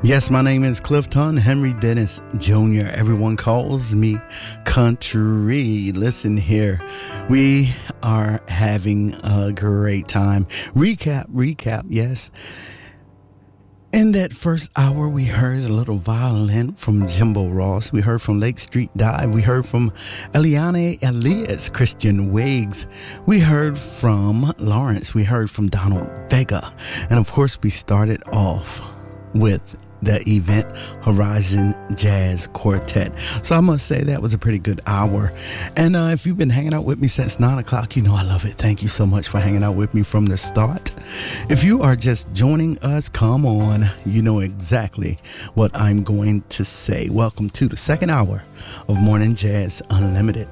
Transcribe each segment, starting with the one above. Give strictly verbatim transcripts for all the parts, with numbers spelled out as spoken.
Yes, my name is Clifton Henry Dennis Junior Everyone calls me Country. Listen here. We are having a great time. Recap, recap, yes. In that first hour, we heard a little violin from Jimbo Ross. We heard from Lake Street Dive. We heard from Eliane Elias, Christian Wiggs. We heard from Lawrence. We heard from Donald Vega. And of course, we started off with the Event Horizon Jazz Quartet. So I must say that was a pretty good hour. And uh, if you've been hanging out with me since nine o'clock, you know I love it. Thank you so much for hanging out with me from the start. If you are just joining us, come on. You know exactly what I'm going to say. Welcome to the second hour of Morning Jazz Unlimited.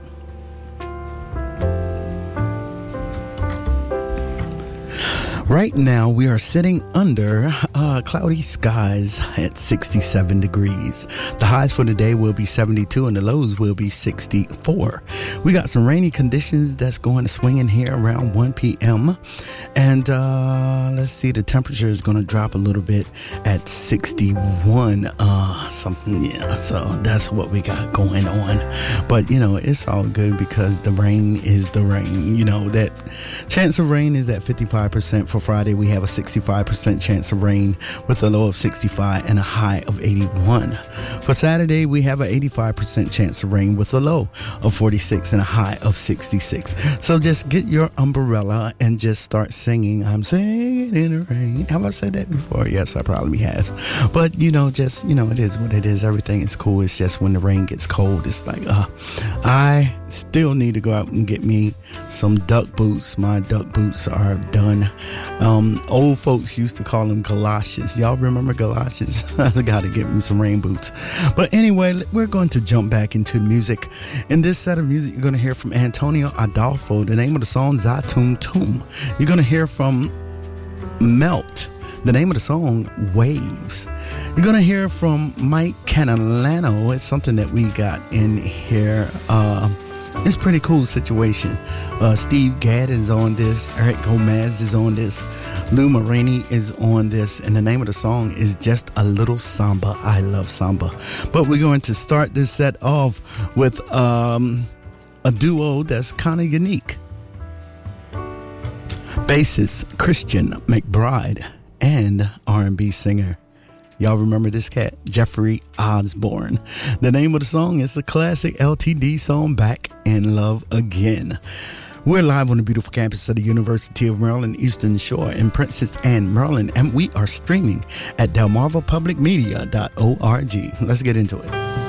Right now, we are sitting under uh, cloudy skies at sixty-seven degrees. The highs for the day will be seventy-two and the lows will be sixty-four. We got some rainy conditions that's going to swing in here around one p.m. And uh, let's see, the temperature is going to drop a little bit at sixty-one. Uh, something, yeah, so that's what we got going on. But, you know, it's all good because the rain is the rain. You know, that chance of rain is at fifty-five percent for Friday. We have a sixty-five percent chance of rain with a low of sixty-five and a high of eighty-one. For Saturday, we have an eighty-five percent chance of rain with a low of forty-six and a high of sixty-six. So just get your umbrella and just start singing. I'm singing in the rain. Have I said that before? Yes, I probably have. But, you know, just, you know, it is what it is. Everything is cool. It's just when the rain gets cold, it's like, uh, I still need to go out and get me some duck boots. My duck boots are done. Um, old folks used to call them galoshes. Y'all remember galoshes? I got to get me some rain boots. But anyway, we're going to jump back into music. In this set of music, you're going to hear from Antonio Adolfo. The name of the song, Zatum Tum. You're going to hear from Melt. The name of the song, Waves. You're going to hear from Mike Canalano. It's something that we got in here. Uh, It's a pretty cool situation. Uh, Steve Gadd is on this. Eric Gomez is on this. Lou Marini is on this. And the name of the song is Just a Little Samba. I love samba. But we're going to start this set off with um, a duo that's kind of unique. Bassist Christian McBride and R and B singer. Y'all remember this cat? Jeffrey Osborne. The name of the song is a classic L T D song, Back in Love Again. We're live on the beautiful campus of the University of Maryland, Eastern Shore in Princess Anne, Maryland, and we are streaming at delmarva public media dot org. Let's get into it.